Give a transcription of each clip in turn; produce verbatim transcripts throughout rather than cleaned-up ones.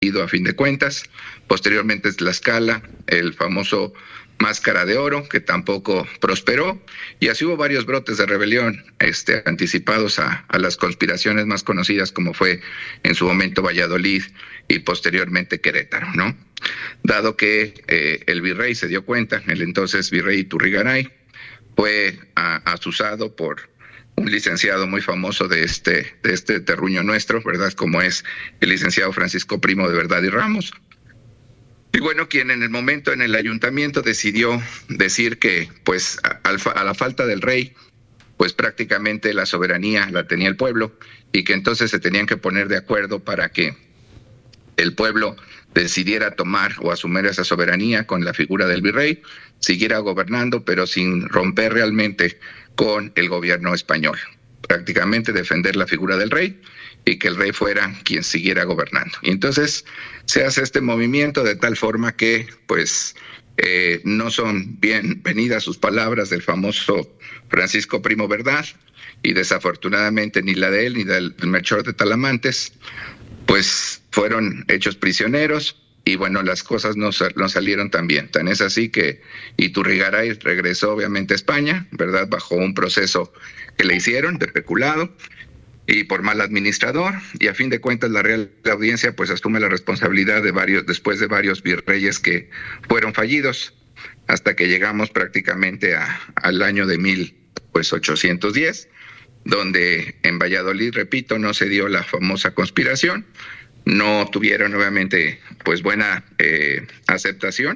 a fin de cuentas. Posteriormente Tlaxcala, el famoso Máscara de Oro, que tampoco prosperó, y así hubo varios brotes de rebelión este, anticipados a, a las conspiraciones más conocidas, como fue en su momento Valladolid y posteriormente Querétaro, ¿no? Dado que eh, el virrey se dio cuenta, el entonces virrey Iturrigaray fue a, asusado por un licenciado muy famoso de este, de este terruño nuestro, ¿verdad? Como es el licenciado Francisco Primo de Verdad y Ramos. Y bueno, quien en el momento en el ayuntamiento decidió decir que pues a, a la falta del rey, pues prácticamente la soberanía la tenía el pueblo y que entonces se tenían que poner de acuerdo para que el pueblo decidiera tomar o asumir esa soberanía con la figura del virrey, siguiera gobernando, pero sin romper realmente con el gobierno español. Prácticamente defender la figura del rey y que el rey fuera quien siguiera gobernando. Y entonces se hace este movimiento de tal forma que pues eh, no son bienvenidas sus palabras del famoso Francisco Primo Verdad, y desafortunadamente ni la de él ni del Melchor de Talamantes pues fueron hechos prisioneros, y bueno, las cosas no, no salieron tan bien. Tan es así que Iturrigaray regresó obviamente a España, ¿verdad? Bajo un proceso que le hicieron de peculado y por mal administrador, y a fin de cuentas la Real Audiencia pues asume la responsabilidad de varios, después de varios virreyes que fueron fallidos, hasta que llegamos prácticamente a, al año de mil ochocientos diez, donde en Valladolid, repito, no se dio la famosa conspiración, no tuvieron obviamente pues buena eh, aceptación,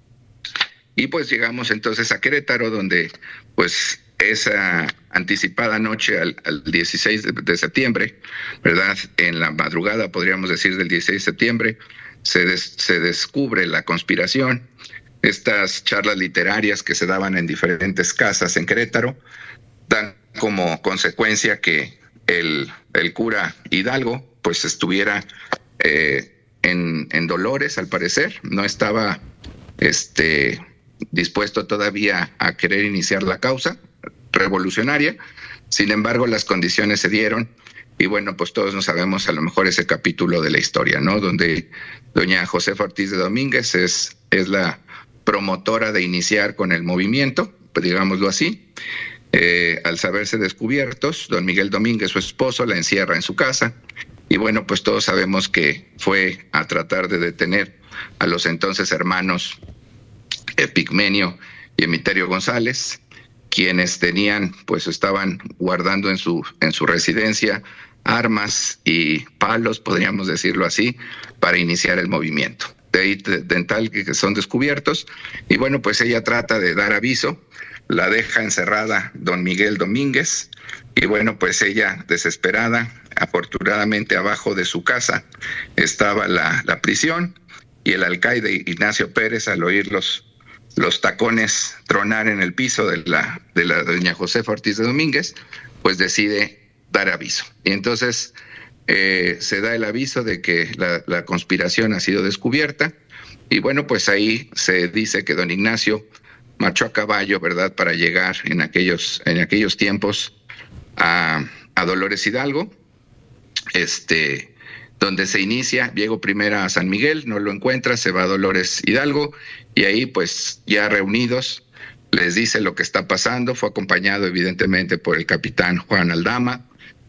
y pues llegamos entonces a Querétaro, donde pues esa anticipada noche al, al dieciséis de, de septiembre, ¿verdad? En la madrugada, podríamos decir, del dieciséis de septiembre, se, des, se descubre la conspiración. Estas charlas literarias que se daban en diferentes casas en Querétaro dan como consecuencia que el, el cura Hidalgo pues estuviera eh, en, en dolores, al parecer, no estaba este, dispuesto todavía a querer iniciar la causa revolucionaria. Sin embargo, las condiciones se dieron, y bueno, pues todos no sabemos a lo mejor ese capítulo de la historia, ¿no? Donde doña Josefa Ortiz de Domínguez es, es la promotora de iniciar con el movimiento, pues digámoslo así. Eh, al saberse descubiertos, don Miguel Domínguez, su esposo, la encierra en su casa, y bueno, pues todos sabemos que fue a tratar de detener a los entonces hermanos Epigmenio y Emiterio González, quienes tenían, pues estaban guardando en su, en su residencia armas y palos, podríamos decirlo así, para iniciar el movimiento. De ahí de, de tal que son descubiertos, y bueno, pues ella trata de dar aviso, la deja encerrada don Miguel Domínguez, y bueno, pues ella desesperada, afortunadamente abajo de su casa estaba la, la prisión, y el alcaide Ignacio Pérez, al oír los los tacones tronar en el piso de la, de la doña Josefa Ortiz de Domínguez, pues decide dar aviso. Y entonces eh, se da el aviso de que la, la conspiración ha sido descubierta, y bueno, pues ahí se dice que don Ignacio marchó a caballo, ¿verdad?, para llegar en aquellos, en aquellos tiempos a, a Dolores Hidalgo, este... donde se inicia, llegó primero a San Miguel, no lo encuentra, se va a Dolores Hidalgo, y ahí pues ya reunidos les dice lo que está pasando. Fue acompañado evidentemente por el capitán Juan Aldama,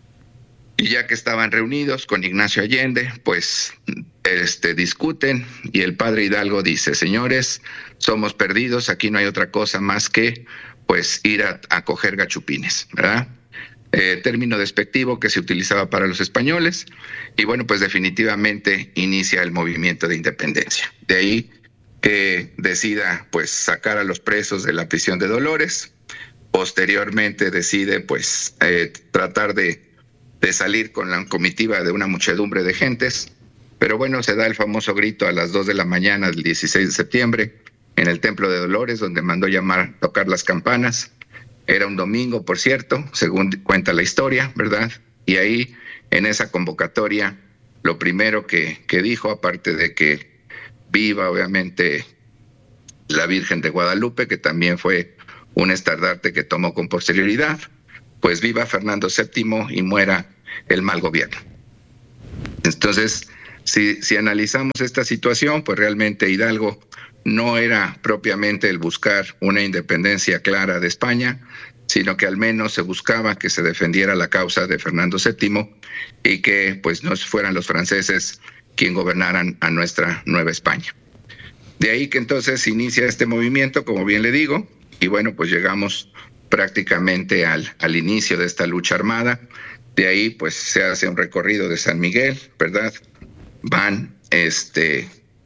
y ya que estaban reunidos con Ignacio Allende, pues este, discuten, y el padre Hidalgo dice: señores, somos perdidos, aquí no hay otra cosa más que pues ir a, a coger gachupines, ¿verdad? Eh, término despectivo que se utilizaba para los españoles, y bueno, pues definitivamente inicia el movimiento de independencia. De ahí que decida pues sacar a los presos de la prisión de Dolores. Posteriormente decide pues eh, tratar de, de salir con la comitiva de una muchedumbre de gentes, pero bueno, se da el famoso grito a las dos de la mañana del dieciséis de septiembre en el Templo de Dolores, donde mandó llamar, tocar las campanas. Era un domingo, por cierto, según cuenta la historia, ¿verdad? Y ahí, en esa convocatoria, lo primero que, que dijo, aparte de que viva, obviamente, la Virgen de Guadalupe, que también fue un estandarte que tomó con posterioridad, pues viva Fernando séptimo y muera el mal gobierno. Entonces, Si, si analizamos esta situación, pues realmente Hidalgo no era propiamente el buscar una independencia clara de España, sino que al menos se buscaba que se defendiera la causa de Fernando séptimo y que pues no fueran los franceses quien gobernaran a nuestra Nueva España. De ahí que entonces inicia este movimiento, como bien le digo, y bueno, pues llegamos prácticamente al, al inicio de esta lucha armada. De ahí pues se hace un recorrido de San Miguel, ¿verdad? Van este,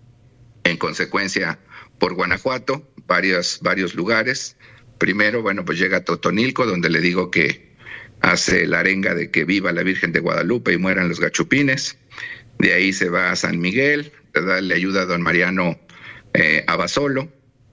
en consecuencia por Guanajuato, varios, varios lugares. Primero, bueno, pues llega a Totonilco, donde le digo que hace la arenga de que viva la Virgen de Guadalupe y mueran los gachupines. De ahí se va a San Miguel, ¿verdad? Le ayuda a don Mariano eh, Abasolo.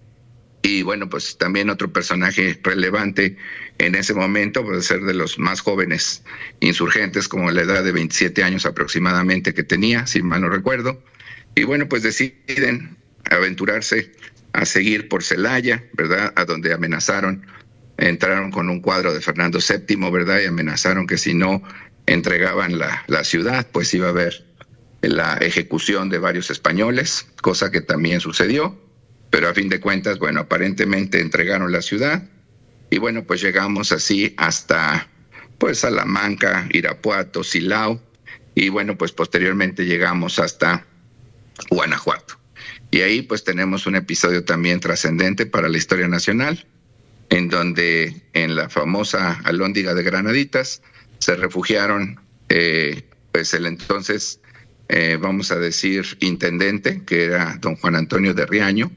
Y bueno, pues también otro personaje relevante en ese momento, puede ser de los más jóvenes insurgentes, como la edad de veintisiete años aproximadamente que tenía, si mal no recuerdo. Y bueno, pues deciden aventurarse a seguir por Celaya, ¿verdad? A donde amenazaron, entraron con un cuadro de Fernando séptimo, ¿verdad? Y amenazaron que si no entregaban la, la ciudad, pues iba a haber la ejecución de varios españoles, cosa que también sucedió. Pero a fin de cuentas, bueno, aparentemente entregaron la ciudad y bueno, pues llegamos así hasta pues Salamanca, Irapuato, Silao y bueno, pues posteriormente llegamos hasta Guanajuato. Y ahí pues tenemos un episodio también trascendente para la historia nacional, en donde en la famosa Alhóndiga de Granaditas se refugiaron eh, pues el entonces, eh, vamos a decir, intendente, que era don Juan Antonio de Riaño.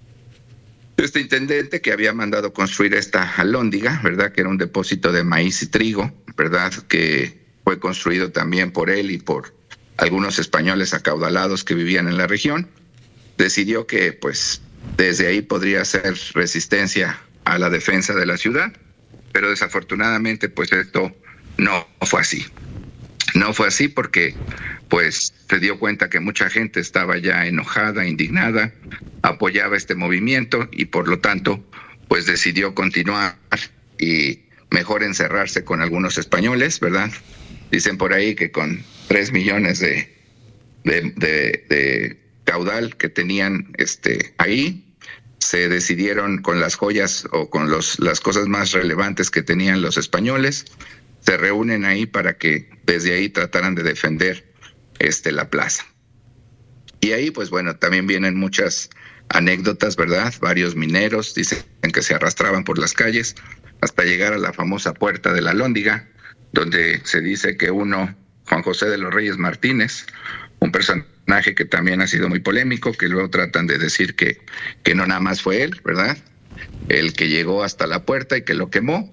Este intendente que había mandado construir esta alhóndiga, ¿verdad? Que era un depósito de maíz y trigo, ¿verdad? Que fue construido también por él y por algunos españoles acaudalados que vivían en la región. Decidió que, pues, desde ahí podría hacer resistencia a la defensa de la ciudad, pero desafortunadamente, pues, esto no fue así. No fue así porque, pues, se dio cuenta que mucha gente estaba ya enojada, indignada, apoyaba este movimiento y por lo tanto, pues decidió continuar y mejor encerrarse con algunos españoles, ¿verdad? Dicen por ahí que con tres millones de, de, de, de caudal que tenían este, ahí, se decidieron con las joyas o con los, las cosas más relevantes que tenían los españoles, se reúnen ahí para que desde ahí trataran de defender este, la plaza. Y ahí, pues bueno, también vienen muchas anécdotas, ¿verdad? Varios mineros dicen que se arrastraban por las calles hasta llegar a la famosa Puerta de la Alhóndiga, donde se dice que uno, Juan José de los Reyes Martínez, un personaje que también ha sido muy polémico, que luego tratan de decir que, que no nada más fue él, ¿verdad? El que llegó hasta la puerta y que lo quemó.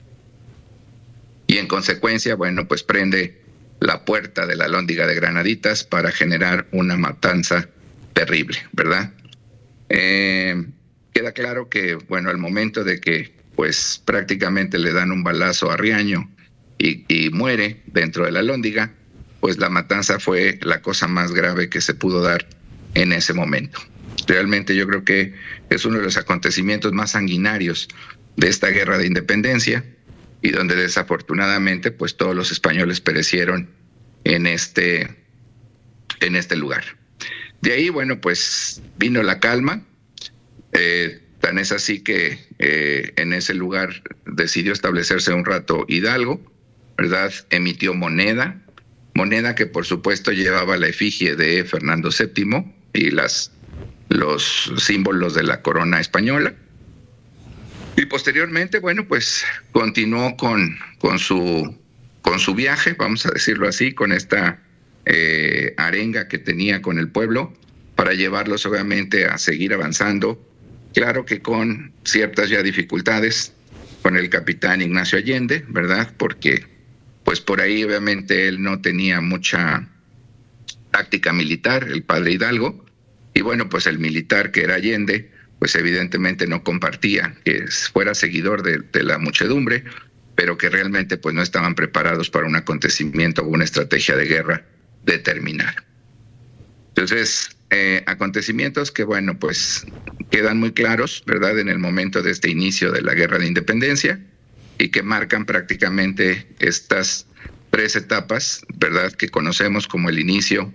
Y en consecuencia, bueno, pues prende la puerta de la Alhóndiga de Granaditas para generar una matanza terrible, ¿verdad? Eh, queda claro que, bueno, al momento de que, pues, prácticamente le dan un balazo a Riaño y, y muere dentro de la Alhóndiga, pues la matanza fue la cosa más grave que se pudo dar en ese momento. Realmente yo creo que es uno de los acontecimientos más sanguinarios de esta guerra de independencia, y donde desafortunadamente pues todos los españoles perecieron en este, en este lugar. De ahí, bueno, pues vino la calma, eh, tan es así que eh, en ese lugar decidió establecerse un rato Hidalgo, ¿verdad? Emitió moneda, moneda que por supuesto llevaba la efigie de Fernando séptimo y las, los símbolos de la corona española. Y posteriormente, bueno, pues continuó con, con, su, con su viaje, vamos a decirlo así, con esta eh, arenga que tenía con el pueblo para llevarlos obviamente a seguir avanzando. Claro que con ciertas ya dificultades con el capitán Ignacio Allende, ¿verdad? Porque pues por ahí obviamente él no tenía mucha táctica militar, el padre Hidalgo, y bueno, pues el militar que era Allende, pues evidentemente no compartía que fuera seguidor de, de la muchedumbre, pero que realmente pues no estaban preparados para un acontecimiento o una estrategia de guerra determinada. Entonces, eh, acontecimientos que, bueno, pues quedan muy claros, ¿verdad?, en el momento de este inicio de la Guerra de Independencia y que marcan prácticamente estas tres etapas, ¿verdad?, que conocemos como el inicio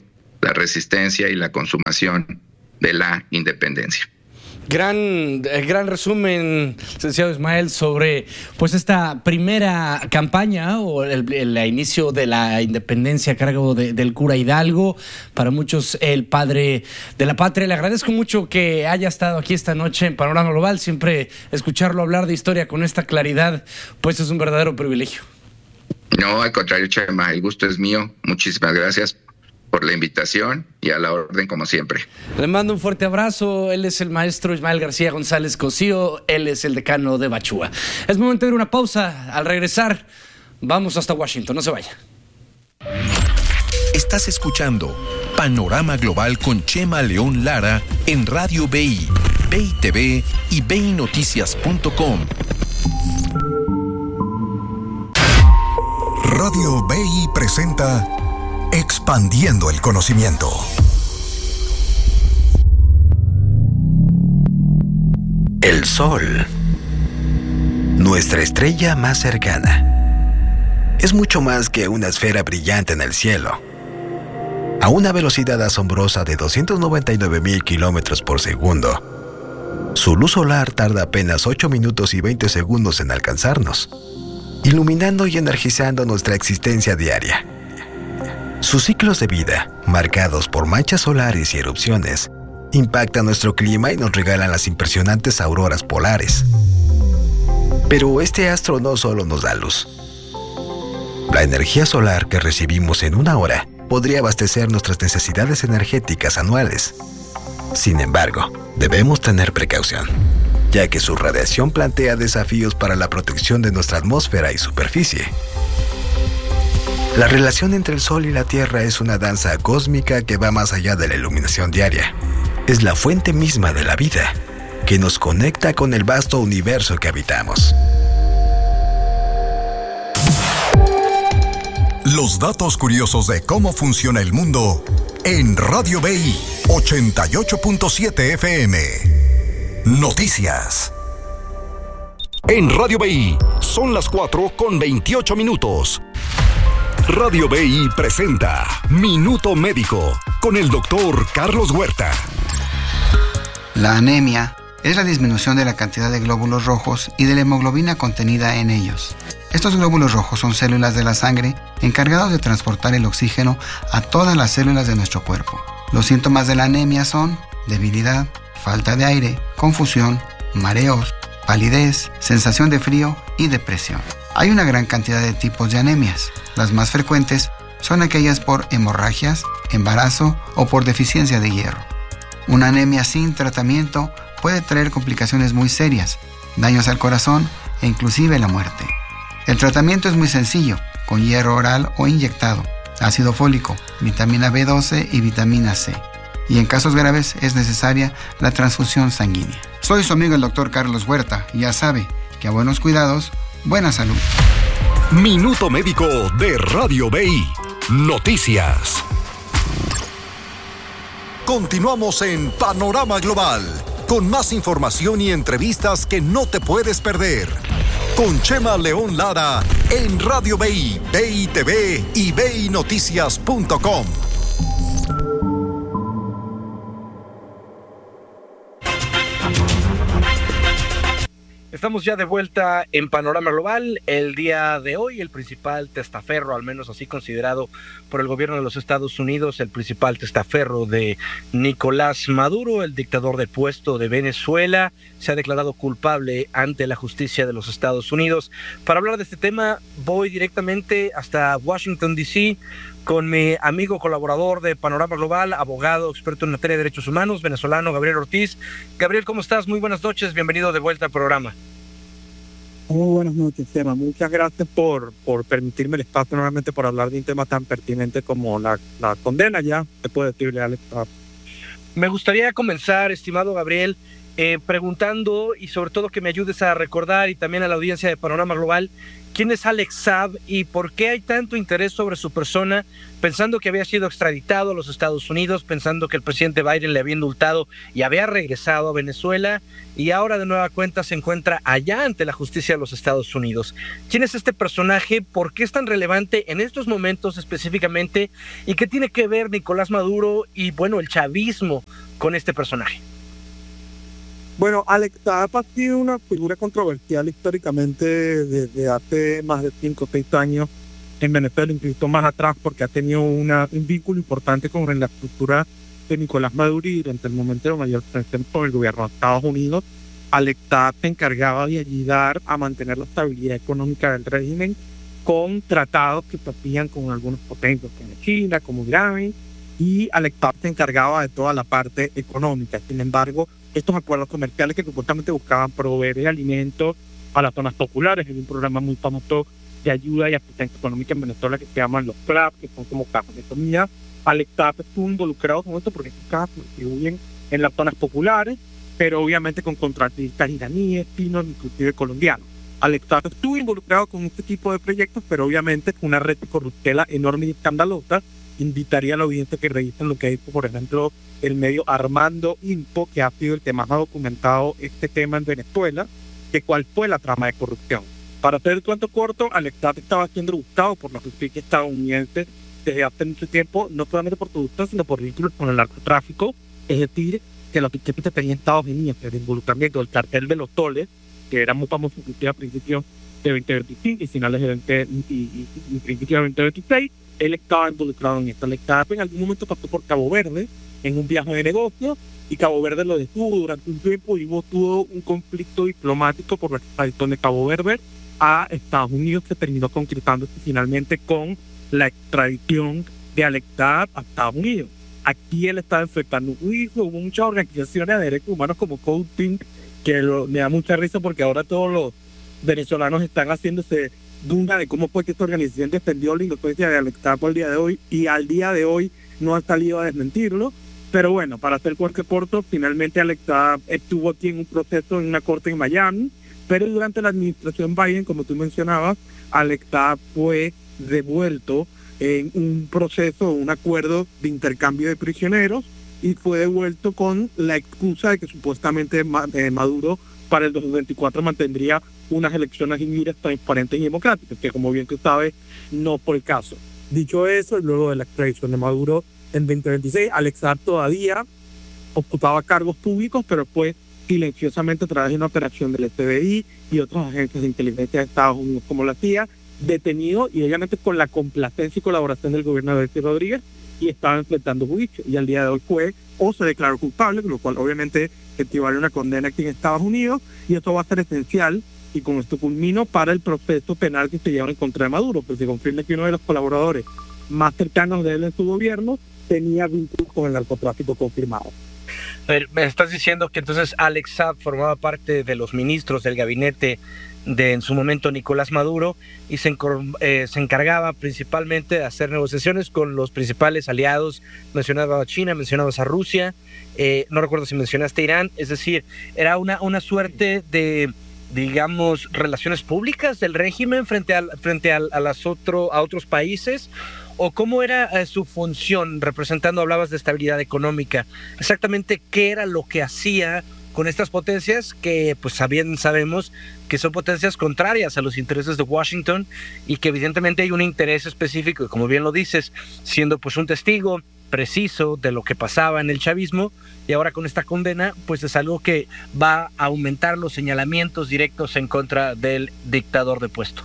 la resistencia y la consumación de la independencia. Gran, gran resumen, licenciado Ismael, sobre pues esta primera campaña o el, el inicio de la independencia a cargo de, del cura Hidalgo, para muchos el padre de la patria. Le agradezco mucho que haya estado aquí esta noche en Panorama Global. Siempre escucharlo hablar de historia con esta claridad, pues es un verdadero privilegio. No, al contrario, Chema, el gusto es mío. Muchísimas gracias por la invitación y a la orden como siempre. Le mando un fuerte abrazo. Él es el maestro Ismael García González Cosío, él es el decano de Bachúa. Es momento de ir a una pausa. Al regresar, vamos hasta Washington. No se vaya. Estás escuchando Panorama Global con Chema León Lara en Radio B I, B I T V y B I Noticias punto com. Radio B I presenta Expandiendo el conocimiento. El Sol, nuestra estrella más cercana, es mucho más que una esfera brillante en el cielo. A una velocidad asombrosa de doscientos noventa y nueve mil kilómetros por segundo, su luz solar tarda apenas ocho minutos y veinte segundos en alcanzarnos, iluminando y energizando nuestra existencia diaria. Sus ciclos de vida, marcados por manchas solares y erupciones, impactan nuestro clima y nos regalan las impresionantes auroras polares. Pero este astro no solo nos da luz. La energía solar que recibimos en una hora podría abastecer nuestras necesidades energéticas anuales. Sin embargo, debemos tener precaución, ya que su radiación plantea desafíos para la protección de nuestra atmósfera y superficie. La relación entre el Sol y la Tierra es una danza cósmica que va más allá de la iluminación diaria. Es la fuente misma de la vida, que nos conecta con el vasto universo que habitamos. Los datos curiosos de cómo funciona el mundo en Radio B I ochenta y ocho punto siete F M. Noticias. En Radio B I son las cuatro con veintiocho minutos. Radio B I presenta Minuto Médico con el doctor Carlos Huerta. La anemia es la disminución de la cantidad de glóbulos rojos y de la hemoglobina contenida en ellos. Estos glóbulos rojos son células de la sangre encargados de transportar el oxígeno a todas las células de nuestro cuerpo. Los síntomas de la anemia son debilidad, falta de aire, confusión, mareos, palidez, sensación de frío y depresión. Hay una gran cantidad de tipos de anemias. Las más frecuentes son aquellas por hemorragias, embarazo o por deficiencia de hierro. Una anemia sin tratamiento puede traer complicaciones muy serias, daños al corazón e inclusive la muerte. El tratamiento es muy sencillo, con hierro oral o inyectado, ácido fólico, vitamina B doce y vitamina C. Y en casos graves es necesaria la transfusión sanguínea. Soy su amigo el doctor Carlos Huerta y ya sabe que a buenos cuidados, buena salud. Minuto Médico de Radio B I. Noticias. Continuamos en Panorama Global, con más información y entrevistas que no te puedes perder. Con Chema León Lara en Radio B I, B I T V y B I Noticias punto com. Estamos ya de vuelta en Panorama Global. El día de hoy, el principal testaferro, al menos así considerado por el gobierno de los Estados Unidos, el principal testaferro de Nicolás Maduro, el dictador del puesto de Venezuela, se ha declarado culpable ante la justicia de los Estados Unidos. Para hablar de este tema, voy directamente hasta Washington, D C, con mi amigo colaborador de Panorama Global, abogado, experto en materia de derechos humanos, venezolano, Gabriel Ortiz. Gabriel, ¿cómo estás? Muy buenas noches, bienvenido de vuelta al programa. Muy buenas noches, Chema. Muchas gracias por, por permitirme el espacio nuevamente por hablar de un tema tan pertinente como la, la condena ya, se puede decirle al Estado. Me gustaría comenzar, estimado Gabriel, eh, preguntando y sobre todo que me ayudes a recordar y también a la audiencia de Panorama Global, ¿quién es Alex Saab y por qué hay tanto interés sobre su persona, pensando que había sido extraditado a los Estados Unidos, pensando que el presidente Biden le había indultado y había regresado a Venezuela y ahora de nueva cuenta se encuentra allá ante la justicia de los Estados Unidos? ¿Quién es este personaje? ¿Por qué es tan relevante en estos momentos específicamente? ¿Y qué tiene que ver Nicolás Maduro y, bueno, el chavismo con este personaje? Bueno, Alex Saab ha sido una figura controversial históricamente desde hace más de cinco o seis años en Venezuela, incluso más atrás, porque ha tenido una, un vínculo importante con la estructura de Nicolás Maduro y durante el momento de mayor presión por el gobierno de Estados Unidos. Alex Saab se encargaba de ayudar a mantener la estabilidad económica del régimen con tratados que hacían con algunos potencias como China, como Irán, y Alex Saab se encargaba de toda la parte económica. Sin embargo, estos acuerdos comerciales que supuestamente buscaban proveer de alimentos a las zonas populares, es un programa muy famoso de ayuda y asistencia económica en Venezuela que se llaman los C L A P, que son como cajas de comida. Alex Saab estuvo involucrado con esto porque estos cajas se distribuyen en las zonas populares, pero obviamente con contratistas iraníes, chinos, inclusive colombianos. Alex Saab estuvo involucrado con este tipo de proyectos, pero obviamente con una red de corruptela enorme y escandalosa. Invitaría a la audiencia que revisen lo que ha dicho, por ejemplo, el medio Armando Info, que ha sido el que más ha documentado este tema en Venezuela, de cuál fue la trama de corrupción. Para hacer el cuento corto, Alex Saab estaba siendo buscado por la justicia estadounidense desde hace mucho tiempo, no solamente por corrupción, sino por vínculos con el narcotráfico, es decir, que la justicia tenía Estados Unidos, el involucramiento del cartel de los Soles, que era muy famoso inclusive a principios de veinte veinticinco y finales de veinte, y, y, y principios de veinte veintiséis, él estaba involucrado en esto. Alex Saab en algún momento pasó por Cabo Verde en un viaje de negocio y Cabo Verde lo detuvo durante un tiempo y hubo tuvo un conflicto diplomático por la extradición de Cabo Verde a Estados Unidos, que terminó concretándose finalmente con la extradición de Alex Saab a Estados Unidos. Aquí él estaba enfrentando un juicio, hubo muchas organizaciones de derechos humanos como Code Pink, que lo, me da mucha risa porque ahora todos los venezolanos están haciéndose duda de cómo fue que esta organización defendió la inocencia de Alex Saab al día de hoy, y al día de hoy no ha salido a desmentirlo. Pero bueno, para hacer cualquier corto, finalmente Alex Saab estuvo aquí en un proceso en una corte en Miami, pero durante la administración Biden, como tú mencionabas, Alex Saab fue devuelto en un proceso, un acuerdo de intercambio de prisioneros, y fue devuelto con la excusa de que supuestamente Maduro para el dos mil veinticuatro mantendría unas elecciones libres, transparentes y democráticas, que como bien tú sabes, no fue el caso. Dicho eso, luego de la extradición de Maduro en veinte veintiséis, Alex Saab todavía ocupaba cargos públicos, pero fue silenciosamente a través de una operación del F B I y otras agencias de inteligencia de Estados Unidos como la C I A, detenido y obviamente con la complacencia y colaboración del gobierno de Delcy Rodríguez, y estaba enfrentando juicio, y al día de hoy fue o se declaró culpable, lo cual obviamente equivale a una condena aquí en Estados Unidos, y esto va a ser esencial, y con esto culmino, para el proceso penal que se lleva en contra de Maduro, porque se confirma que uno de los colaboradores más cercanos de él en su gobierno tenía vínculos con el narcotráfico confirmado. A ver, me estás diciendo que entonces Alex Saab formaba parte de los ministros del gabinete de en su momento Nicolás Maduro y se, eh, se encargaba principalmente de hacer negociaciones con los principales aliados. Mencionabas a China, mencionabas a Rusia, eh, no recuerdo si mencionaste a Irán, es decir, era una, una suerte de, digamos, relaciones públicas del régimen frente a, frente a, a, las otro, a otros países. ¿O cómo era eh, su función representando? Hablabas de estabilidad económica. Exactamente qué era lo que hacía con estas potencias que, pues bien sabemos que son potencias contrarias a los intereses de Washington, y que evidentemente hay un interés específico, como bien lo dices, siendo pues un testigo preciso de lo que pasaba en el chavismo, y ahora con esta condena pues es algo que va a aumentar los señalamientos directos en contra del dictador de puesto.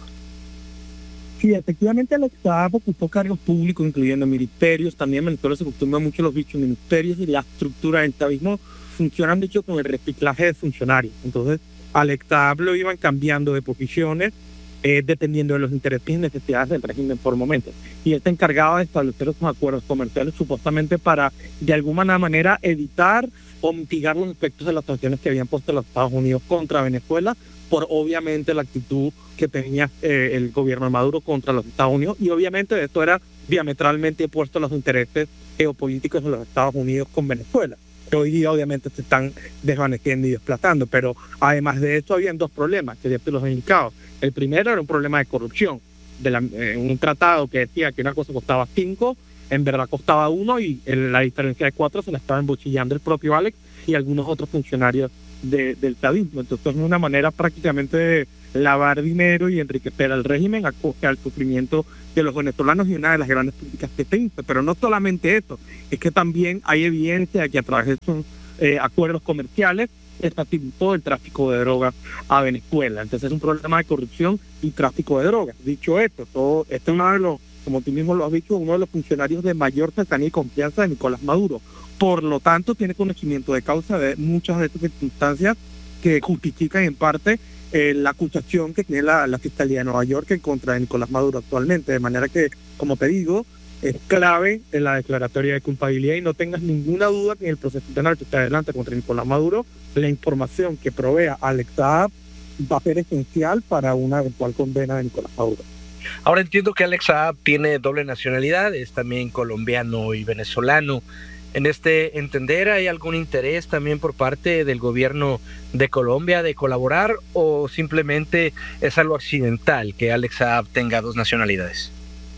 Sí, efectivamente Alex Saab ocupó cargos públicos, incluyendo ministerios. También en Venezuela se acostumbra mucho los bichos ministerios, y la estructura del chavismo funcionan, de hecho, con el reciclaje de funcionarios. Entonces, Alex Saab lo iban cambiando de posiciones eh, dependiendo de los intereses y necesidades del régimen por momentos. Y él se encargaba de establecer esos acuerdos comerciales supuestamente para, de alguna manera, evitar o mitigar los efectos de las sanciones que habían puesto los Estados Unidos contra Venezuela, por obviamente la actitud que tenía eh, el gobierno de Maduro contra los Estados Unidos, y obviamente esto era diametralmente opuesto a los intereses geopolíticos de los Estados Unidos con Venezuela. que hoy día obviamente se están desvaneciendo y desplazando. Pero además de eso habían dos problemas que ya te los he indicado. El primero era un problema de corrupción, de la, eh, un tratado que decía que una cosa costaba cinco, en verdad costaba uno, y el, la diferencia de cuatro se la estaba embochillando el propio Alex y algunos otros funcionarios de, del estadismo. Entonces es una manera prácticamente de lavar dinero y enriquecer al régimen a costa del sufrimiento de los venezolanos, y una de las grandes políticas que piensa. Pero no solamente eso, es que también hay evidencia de que a través de esos eh, acuerdos comerciales se facilitó el tráfico de drogas a Venezuela. Entonces es un problema de corrupción y tráfico de drogas. Dicho esto, todo este es uno de los, como tú mismo lo has dicho, uno de los funcionarios de mayor cercanía y confianza de Nicolás Maduro. Por lo tanto, tiene conocimiento de causa de muchas de estas circunstancias que justifican en parte eh, la acusación que tiene la, la Fiscalía de Nueva York en contra de Nicolás Maduro actualmente. De manera que, como te digo, es clave en la declaratoria de culpabilidad, y no tengas ninguna duda que en el proceso penal que está adelante contra Nicolás Maduro, la información que provea Alex Saab va a ser esencial para una eventual condena de Nicolás Maduro. Ahora entiendo que Alex Saab tiene doble nacionalidad, es también colombiano y venezolano. En este entender, ¿hay algún interés también por parte del gobierno de Colombia de colaborar, o simplemente es algo accidental que Alex Saab tenga dos nacionalidades?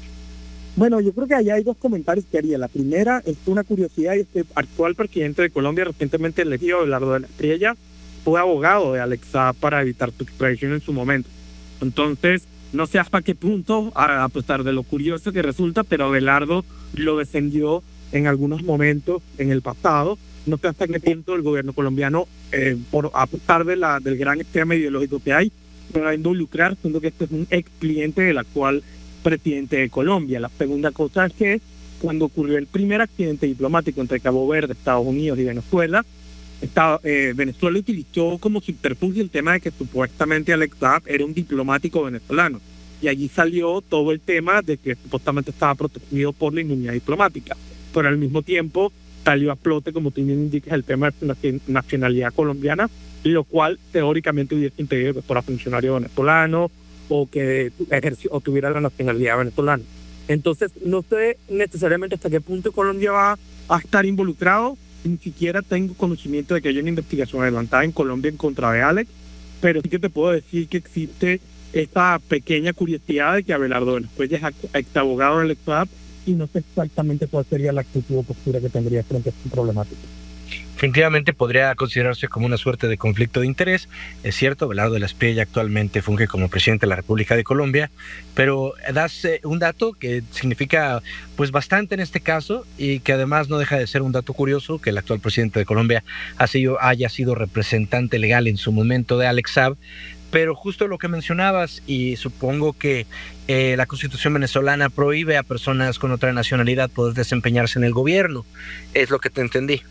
Bueno, yo creo que allá hay dos comentarios que haría. La primera es una curiosidad, y este actual presidente de Colombia, recientemente elegido, Abelardo de la Espriella, fue abogado de Alex Saab para evitar su extradición en su momento. Entonces, no sé hasta qué punto, a pesar de lo curioso que resulta, pero Abelardo lo defendió en algunos momentos en el pasado. No sé hasta qué punto el gobierno colombiano, eh, por, a pesar de la, del gran esquema ideológico que hay, se va a involucrar, siendo que este es un ex cliente del actual presidente de Colombia. La segunda cosa es que cuando ocurrió el primer accidente diplomático entre Cabo Verde, Estados Unidos y Venezuela, Estado, eh, Venezuela utilizó como subterfugio el tema de que supuestamente Alex Saab era un diplomático venezolano, y allí salió todo el tema de que supuestamente estaba protegido por la inmunidad diplomática, pero al mismo tiempo salió a flote, como tú bien indicas, el tema de la nacionalidad colombiana, lo cual teóricamente hubiese impedido que fuera funcionario venezolano o que ejerció o tuviera la nacionalidad venezolana. Entonces, no sé necesariamente hasta qué punto Colombia va a estar involucrado. Ni siquiera tengo conocimiento de que haya una investigación adelantada en Colombia en contra de Alex, pero sí que te puedo decir que existe esta pequeña curiosidad de que Abelardo de la Espriella es ex abogado de Alex Saab, y no sé exactamente cuál sería la actitud o postura que tendría frente a esta problemática. Definitivamente podría considerarse como una suerte de conflicto de interés. Es cierto, Abelardo de la Espriella actualmente funge como presidente de la República de Colombia, pero das eh, un dato que significa pues bastante en este caso, y que además no deja de ser un dato curioso, que el actual presidente de Colombia ha sido, haya sido representante legal en su momento de Alex Saab. Pero justo lo que mencionabas, y supongo que eh, la Constitución venezolana prohíbe a personas con otra nacionalidad poder desempeñarse en el gobierno, es lo que te entendí.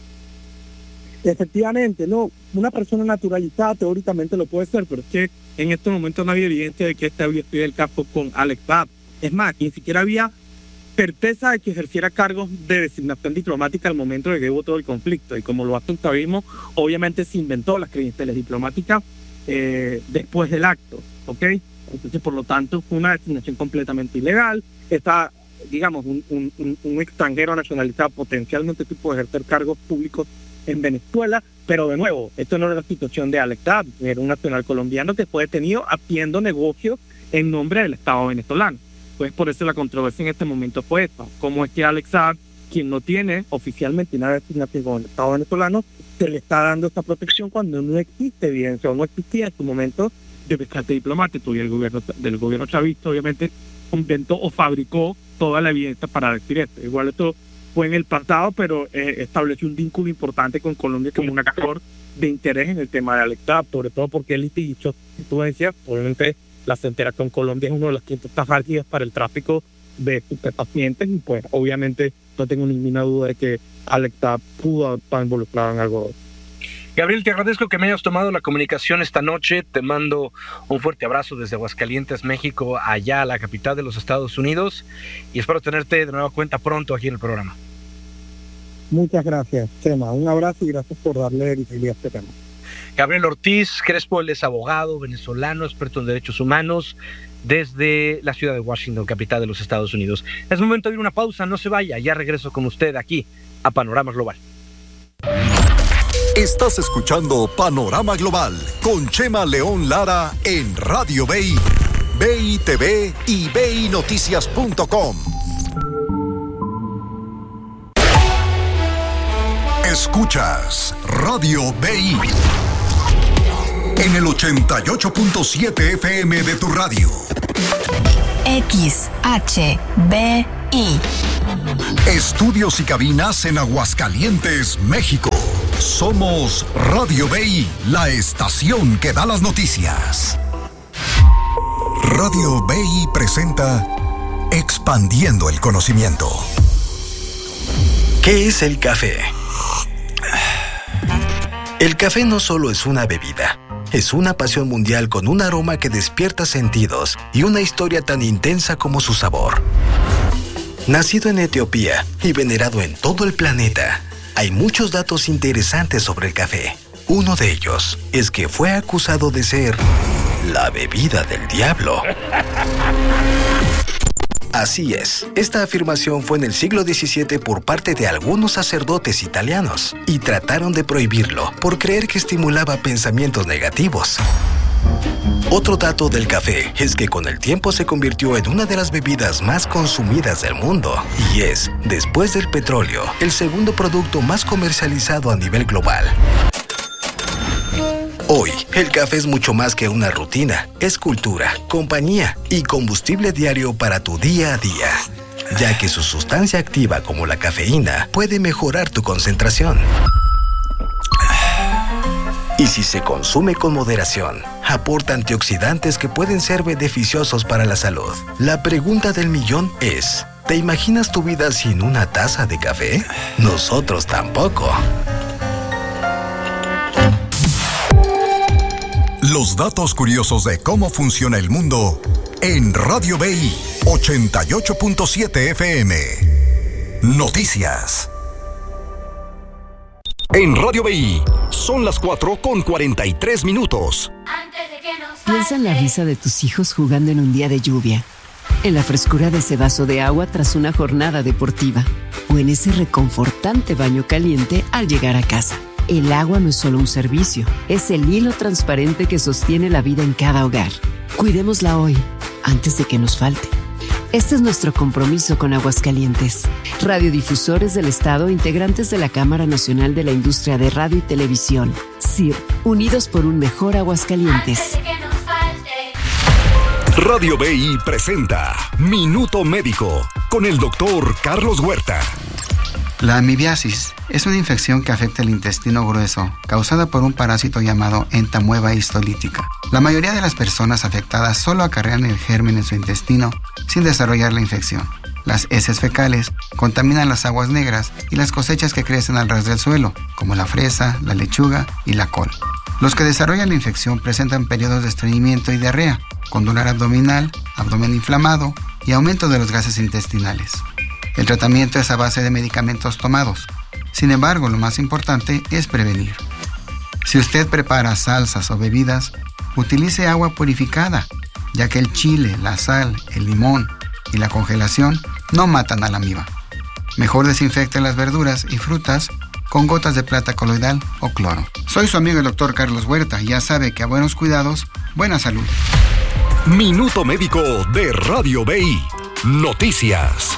Efectivamente, no, una persona naturalizada teóricamente lo puede ser, pero es que en este momento no había evidencia de que este había sido el caso con Alex Saab. Es más, ni siquiera había certeza de que ejerciera cargos de designación diplomática al momento de que hubo todo el conflicto, y como lo hace un chavismo, obviamente se inventó las credenciales diplomáticas eh, después del acto, ¿ok? Entonces, por lo tanto, fue una designación completamente ilegal. Está, digamos, un, un, un extranjero nacionalizado potencialmente puede ejercer cargos públicos en Venezuela, pero de nuevo, esto no era la situación de Alex Saab, era un nacional colombiano que fue detenido haciendo negocios en nombre del Estado venezolano. Pues por eso la controversia en este momento fue esta: cómo es que Alex Saab, quien no tiene oficialmente una designación con el Estado venezolano, se le está dando esta protección cuando no existe evidencia o no existía en su momento de rescate diplomático, y el gobierno del gobierno chavista obviamente inventó o fabricó toda la evidencia para decir esto. Igual esto fue en el pasado, pero eh, estableció un vínculo importante con Colombia como un actor de interés en el tema de Alex Saab, sobre todo porque él dicho, tú decías, obviamente la frontera con Colombia es uno de los puntos álgidos para el tráfico de estupefacientes, y pues obviamente no tengo ninguna duda de que Alex Saab pudo estar involucrado en algo. Gabriel, te agradezco que me hayas tomado la comunicación esta noche. Te mando un fuerte abrazo desde Aguascalientes, México, allá a la capital de los Estados Unidos, y espero tenerte de nueva cuenta pronto aquí en el programa. Muchas gracias, Chema. Un abrazo y gracias por darle visibilidad a este tema. Gabriel Ortiz Crespo, él es abogado venezolano, experto en derechos humanos, desde la ciudad de Washington, capital de los Estados Unidos. Es momento de ir a una pausa, no se vaya, ya regreso con usted aquí a Panorama Global. Estás escuchando Panorama Global con Chema León Lara en Radio B I, B I T V y B I Noticias punto com. Escuchas Radio B I en el ochenta y ocho punto siete F M de tu radio. X H B I. Estudios y cabinas en Aguascalientes, México. Somos Radio B I, la estación que da las noticias. Radio B I presenta Expandiendo el Conocimiento. ¿Qué es el café? El café no solo es una bebida, es una pasión mundial con un aroma que despierta sentidos y una historia tan intensa como su sabor. Nacido en Etiopía y venerado en todo el planeta, hay muchos datos interesantes sobre el café. Uno de ellos es que fue acusado de ser la bebida del diablo. Así es, esta afirmación fue en el siglo diecisiete por parte de algunos sacerdotes italianos y trataron de prohibirlo por creer que estimulaba pensamientos negativos. Otro dato del café es que con el tiempo se convirtió en una de las bebidas más consumidas del mundo y es, después del petróleo, el segundo producto más comercializado a nivel global. Hoy, el café es mucho más que una rutina, es cultura, compañía y combustible diario para tu día a día, ya que su sustancia activa como la cafeína puede mejorar tu concentración. Y si se consume con moderación, aporta antioxidantes que pueden ser beneficiosos para la salud. La pregunta del millón es, ¿te imaginas tu vida sin una taza de café? Nosotros tampoco. Los datos curiosos de cómo funciona el mundo en Radio B I ochenta y ocho punto siete F M. Noticias. En Radio B I son las cuatro con cuarenta y tres minutos. Piensa en la risa de tus hijos jugando en un día de lluvia, en la frescura de ese vaso de agua tras una jornada deportiva, o en ese reconfortante baño caliente al llegar a casa. El agua no es solo un servicio, es el hilo transparente que sostiene la vida en cada hogar. Cuidémosla hoy, antes de que nos falte. Este es nuestro compromiso con Aguascalientes. Radiodifusores del Estado, integrantes de la Cámara Nacional de la Industria de Radio y Televisión. C I R, unidos por un mejor Aguascalientes. Radio B I presenta Minuto Médico con el doctor Carlos Huerta. La amibiasis es una infección que afecta el intestino grueso, causada por un parásito llamado entamueba histolítica. La mayoría de las personas afectadas solo acarrean el germen en su intestino sin desarrollar la infección. Las heces fecales contaminan las aguas negras y las cosechas que crecen al ras del suelo, como la fresa, la lechuga y la col. Los que desarrollan la infección presentan periodos de estreñimiento y diarrea, con dolor abdominal, abdomen inflamado y aumento de los gases intestinales. El tratamiento es a base de medicamentos tomados. Sin embargo, lo más importante es prevenir. Si usted prepara salsas o bebidas, utilice agua purificada, ya que el chile, la sal, el limón y la congelación no matan a la amiba. Mejor desinfecte las verduras y frutas con gotas de plata coloidal o cloro. Soy su amigo el doctor Carlos Huerta y ya sabe que a buenos cuidados, buena salud. Minuto Médico de Radio B I. Noticias.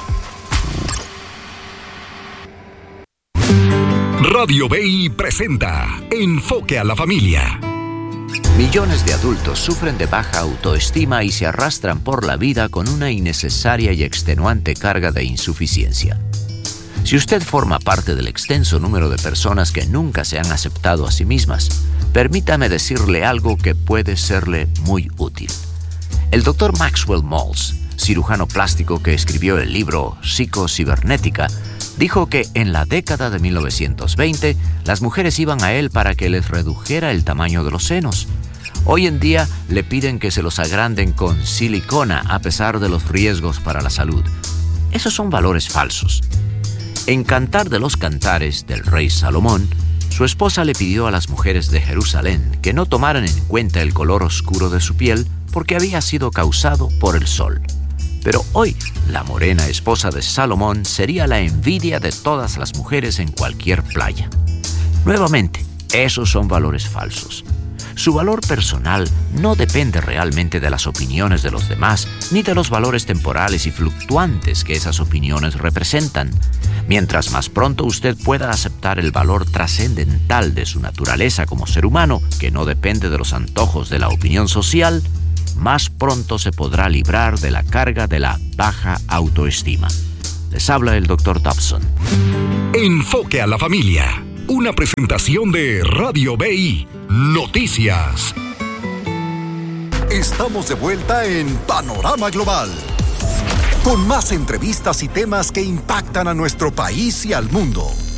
Radio B I presenta Enfoque a la Familia. Millones de adultos sufren de baja autoestima y se arrastran por la vida con una innecesaria y extenuante carga de insuficiencia. Si usted forma parte del extenso número de personas que nunca se han aceptado a sí mismas, permítame decirle algo que puede serle muy útil. El doctor Maxwell Maltz, cirujano plástico que escribió el libro Psicocibernética, dijo que en la década de mil novecientos veinte las mujeres iban a él para que les redujera el tamaño de los senos. Hoy en día le piden que se los agranden con silicona a pesar de los riesgos para la salud. Esos son valores falsos. En Cantar de los Cantares del rey Salomón, su esposa le pidió a las mujeres de Jerusalén que no tomaran en cuenta el color oscuro de su piel porque había sido causado por el sol. Pero hoy, la morena esposa de Salomón sería la envidia de todas las mujeres en cualquier playa. Nuevamente, Esos son valores falsos. Su valor personal no depende realmente de las opiniones de los demás, ni de los valores temporales y fluctuantes que esas opiniones representan. Mientras más pronto usted pueda aceptar el valor trascendental de su naturaleza como ser humano, que no depende de los antojos de la opinión social, más pronto se podrá librar de la carga de la baja autoestima. Les habla el doctor Dobson. Enfoque a la familia. Una presentación de Radio B I Noticias. Estamos de vuelta en Panorama Global, con más entrevistas y temas que impactan a nuestro país y al mundo.